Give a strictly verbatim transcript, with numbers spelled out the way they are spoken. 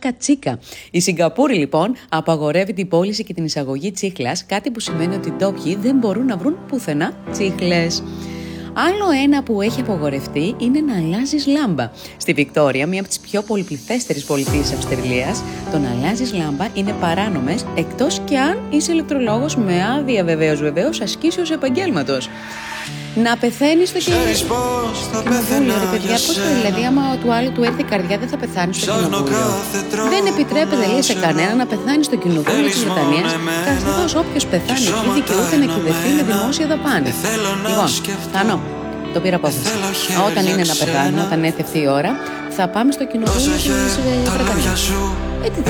τσίκα τσίκα. Η Σιγκαπούρη λοιπόν απαγορεύει την πώληση και την εισαγωγή τσίχλας, κάτι που σημαίνει ότι οι ντόπιοι δεν μπορούν να βρουν πουθενά τσίχλες. Άλλο ένα που έχει απογορευτεί είναι να αλλάζεις λάμπα. Στη Βικτόρια, μία από τις πιο πολυπληθέστερες πολιτείες Αυστραλίας, το να αλλάζεις λάμπα είναι παράνομες, εκτός και αν είσαι ηλεκτρολόγος με άδεια βεβαίως βεβαίως ασκήσεως επαγγέλματος. Να πεθαίνεις στο κοινοβούλιο, ρε παιδιά, πώς το δηλαδή, άμα του άλλου του έρθει η καρδιά, δεν θα πεθάνει στο κοινοβούλιο. Δεν επιτρέπεται, λέει, σε κανένα να πεθάνει στο κοινοβούλιο της Βρετανίας, καθώς όποιος πεθάνει εκεί δικαιούται να εκπαιδευτεί με δημόσια δαπάνη. Λοιπόν, Θάνο, το πήρα απόφαση. Όταν είναι να πεθάνω, όταν έρθει αυτή η ώρα, θα πάμε στο κοινοβούλιο της Βρετανίας.